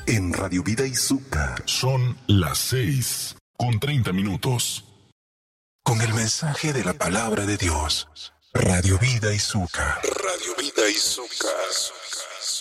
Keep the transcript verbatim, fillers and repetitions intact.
en Radio Vida Izúcar. Son las seis con treinta minutos. Con el mensaje de la palabra de Dios. Radio Vida Izúcar. Radio Vida Izúcar.